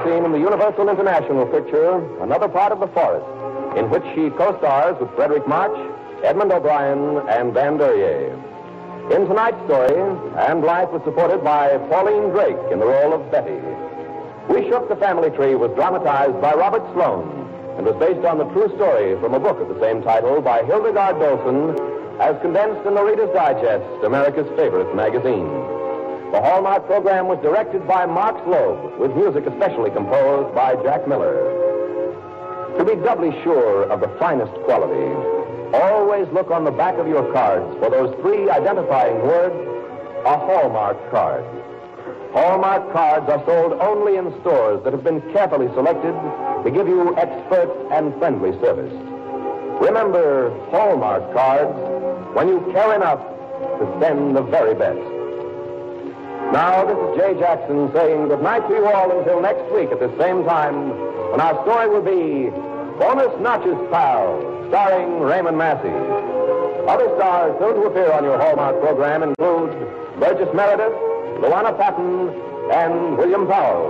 seen in the Universal International picture, Another Part of the Forest, in which she co-stars with Frederick March, Edmund O'Brien, and Van Derrier. In tonight's story, Anne Blythe was supported by Pauline Drake in the role of Betty. We Shook the Family Tree was dramatized by Robert Sloane and was based on the true story from a book of the same title by Hildegard Dolson, as condensed in the Reader's Digest, America's favorite magazine. The Hallmark program was directed by Mark Loeb, with music especially composed by Jack Miller. To be doubly sure of the finest quality, always look on the back of your cards for those three identifying words, a Hallmark card. Hallmark cards are sold only in stores that have been carefully selected to give you expert and friendly service. Remember Hallmark cards when you care enough to send the very best. Now, this is Jay Jackson saying good night to you all until next week at the same time, when our story will be Bonus Notches Pal, starring Raymond Massey. Other stars soon to appear on your Hallmark program include Burgess Meredith, Luana Patton, and William Powell.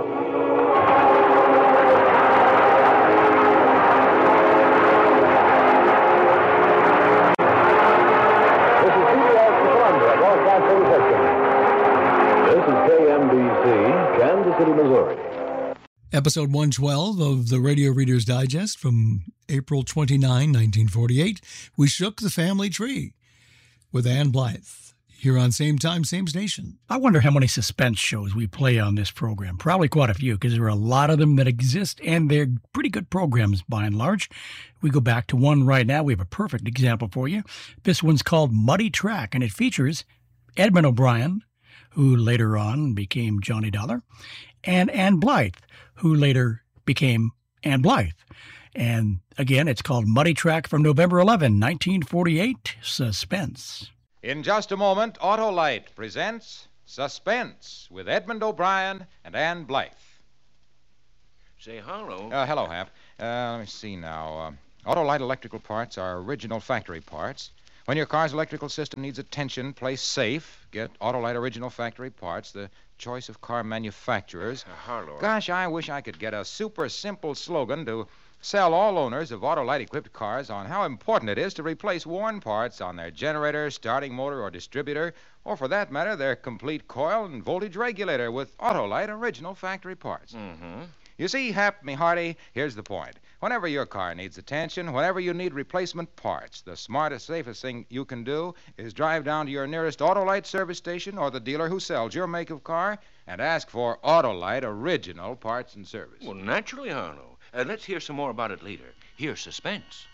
This is CBS Columbia Broadcasting System. This is KMBC, Kansas City, Missouri. Episode 112 of the Radio Reader's Digest from April 29, 1948. We Shook the Family Tree with Anne Blythe. Here on Same Time, Same Station. I wonder how many suspense shows we play on this program. Probably quite a few, because there are a lot of them that exist, and they're pretty good programs by and large. We go back to one right now. We have a perfect example for you. This one's called Muddy Track, and it features Edmund O'Brien, who later on became Johnny Dollar, and Anne Blythe, who later became Anne Blythe. And again, it's called Muddy Track from November 11, 1948, Suspense. In just a moment, Autolite presents Suspense with Edmund O'Brien and Anne Blythe. Say, Harlow. Hello, Hap. Let me see now. Autolite electrical parts are original factory parts. When your car's electrical system needs attention, play safe. Get Autolite original factory parts, the choice of car manufacturers. Harlow. Gosh, I wish I could get a super simple slogan to sell all owners of Autolite-equipped cars on how important it is to replace worn parts on their generator, starting motor, or distributor, or for that matter, their complete coil and voltage regulator with Autolite original factory parts. Mm-hmm. You see, Hap, me hearty, here's the point. Whenever your car needs attention, whenever you need replacement parts, the smartest, safest thing you can do is drive down to your nearest Autolite service station or the dealer who sells your make of car and ask for Autolite original parts and service. Well, naturally, Harlow. Let's hear some more about it later. Here's Suspense.